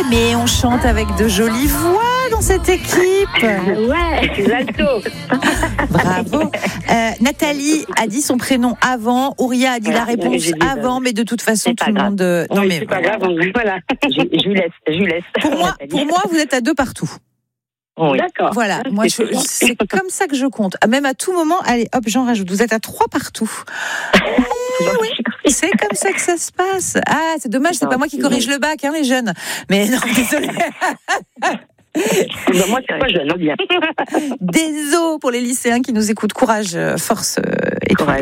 mais on chante avec de jolies voix dans cette équipe. Ouais, c'est l'alto. Bravo. Nathalie a dit son prénom avant, Ouria a dit la réponse j'ai dit avant, mais de toute façon, tout le monde... Non, mais c'est pas grave, voilà. Je lui laisse. Pour moi, vous êtes à 2 partout. Oui. D'accord. Voilà, moi, c'est comme ça que je compte. Même à tout moment, allez, hop, j'en rajoute. Vous êtes à 3 partout. Oui, c'est comme ça que ça se passe. Ah, c'est dommage, c'est pas moi qui corrige le bac, les jeunes. Mais non, désolé. Moi, c'est pas jeune, bien. Désolé pour les lycéens qui nous écoutent. Courage, force et courage.